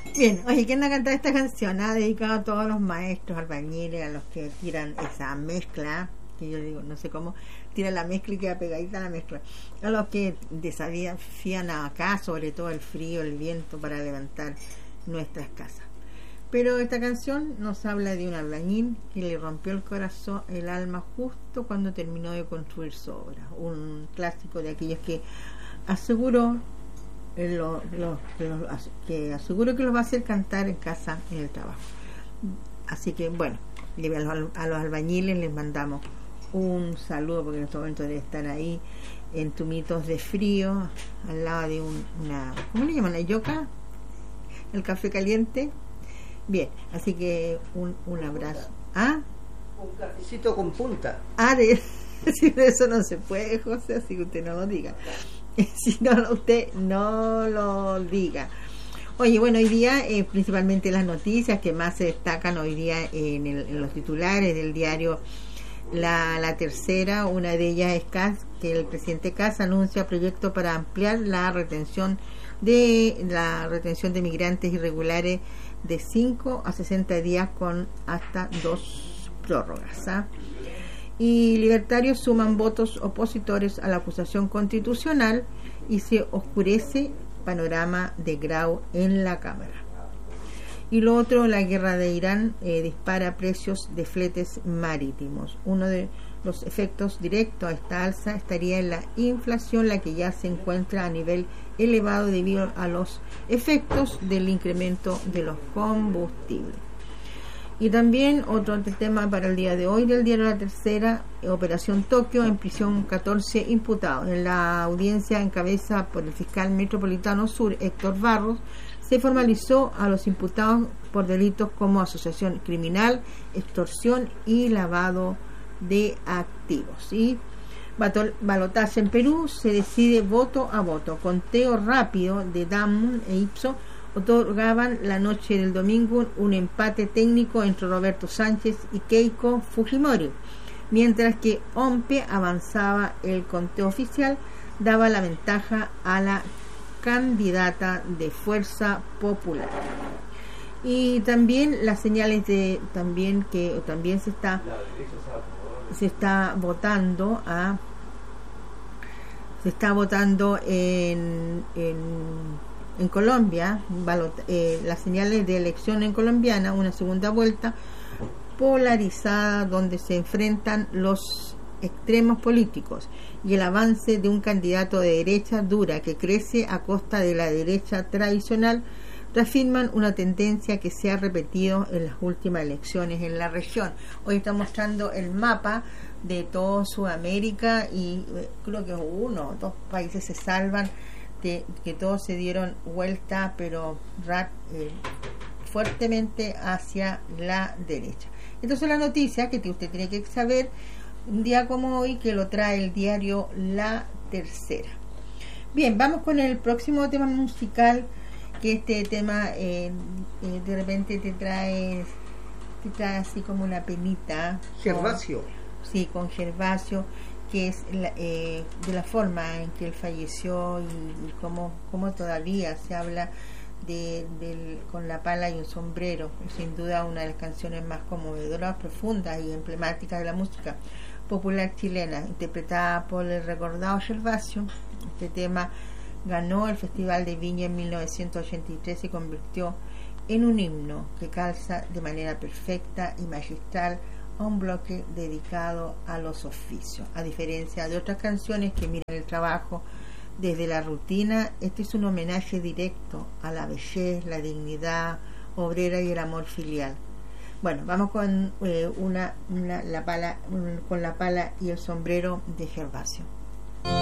Bien, oye, ¿quién ha cantado esta canción? Ha dedicado a todos los maestros, albañiles, a los que tiran esa mezcla, que yo digo, no sé cómo, tiran la mezcla y queda pegadita la mezcla. A los que desafían acá, sobre todo el frío, el viento, para levantar nuestras casas. Pero esta canción nos habla de un albañil que le rompió el corazón, el alma, justo cuando terminó de construir su obra. Un clásico de aquellos que aseguró que aseguro que los va a hacer cantar en casa, en el trabajo. Así que bueno, a los albañiles les mandamos un saludo, porque en este momento debe estar ahí entumidos de frío, al lado de una, ¿cómo le llaman? ¿La yoca? El café caliente. Bien, así que un abrazo. ¿Ah? Un cafecito con punta. Si eso no se puede, José, así que usted no lo diga. Si no, usted no lo diga. Oye, bueno, hoy día principalmente las noticias que más se destacan hoy día en los titulares del diario La Tercera. Una de ellas es que el presidente Kast anuncia proyecto para ampliar la retención de migrantes irregulares de 5 a 60 días con hasta 2 prórrogas. Y libertarios suman votos opositores a la acusación constitucional y se oscurece panorama de Grau en la Cámara. Y lo otro, la guerra de Irán dispara precios de fletes marítimos. Uno de los efectos directos a esta alza estaría en la inflación, la que ya se encuentra a nivel elevado debido a los efectos del incremento de los combustibles. Y también otro tema para el día de hoy del diario La Tercera, Operación Tokio, en prisión 14 imputados. En la audiencia encabezada por el fiscal metropolitano sur, Héctor Barros, se formalizó a los imputados por delitos como asociación criminal, extorsión y lavado de activos. Y balotaje en Perú, se decide voto a voto. Conteo rápido de Damon e Ipsos otorgaban la noche del domingo un empate técnico entre Roberto Sánchez y Keiko Fujimori, mientras que OMPE avanzaba. El conteo oficial daba la ventaja a la candidata de Fuerza Popular. Y también las señales de que también se está votando en Colombia, las señales de elección en colombiana, una segunda vuelta polarizada donde se enfrentan los extremos políticos y el avance de un candidato de derecha dura que crece a costa de la derecha tradicional, reafirman una tendencia que se ha repetido en las últimas elecciones en la región. Hoy está mostrando el mapa de toda Sudamérica y creo que 1 o 2 países se salvan, que todos se dieron vuelta, pero fuertemente hacia la derecha. Estas son las noticias que usted tiene que saber un día como hoy, que lo trae el diario La Tercera. Bien, vamos con el próximo tema musical, que este tema de repente te trae así como una penita. Gervasio. Sí, con Gervasio, que es de la forma en que él falleció y cómo todavía se habla con la pala y un sombrero. Sin duda una de las canciones más conmovedoras, profundas y emblemáticas de la música popular chilena, interpretada por el recordado Gervasio. Este tema ganó el Festival de Viña en 1983 y se convirtió en un himno que calza de manera perfecta y magistral a un bloque dedicado a los oficios. A diferencia de otras canciones que miran el trabajo desde la rutina, este es un homenaje directo a la belleza, la dignidad obrera y el amor filial. Bueno, vamos con la pala y el sombrero de Gervasio.